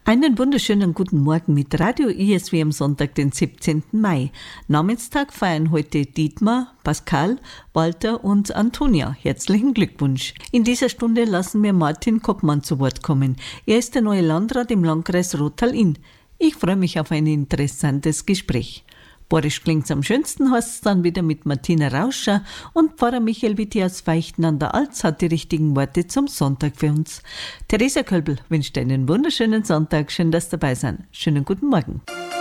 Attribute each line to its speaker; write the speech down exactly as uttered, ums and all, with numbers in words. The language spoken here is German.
Speaker 1: Einen wunderschönen guten Morgen mit Radio I S W am Sonntag, den siebzehnten Mai. Namenstag feiern heute Dietmar, Pascal, Walter und Antonia. Herzlichen Glückwunsch. In dieser Stunde lassen wir Martin Koppmann zu Wort kommen. Er ist der neue Landrat im Landkreis Rottal-Inn. Ich freue mich auf ein interessantes Gespräch. Borisch klingt's am schönsten, heißt es dann wieder mit Martina Rauscher, und Pfarrer Michael Witti aus Veichten an der Alz hat die richtigen Worte zum Sonntag für uns. Theresa Kölbel wünscht einen wunderschönen Sonntag. Schön, dass Sie dabei sind. Schönen guten Morgen.